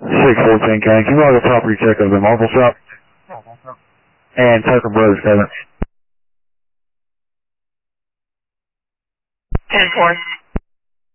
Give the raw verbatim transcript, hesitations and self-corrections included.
six fourteen Kane, can you log a property check of the Marble Shop? And Tucker Brothers, Kevin. ten four.